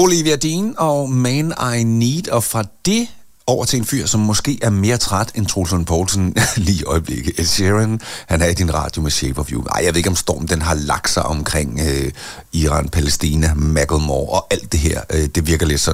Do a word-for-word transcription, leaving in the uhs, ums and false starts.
Olivia Dean og Man I Need, og fra det over til en fyr, som måske er mere træt end Troels Lund Poulsen lige i øjeblikket. Ed Sheeran, han er i din radio med Shape of You. Ej, jeg ved ikke, om stormen den har lagt sig omkring øh, Iran, Palæstina, Macklemore og alt det her. Øh, det virker lidt sådan.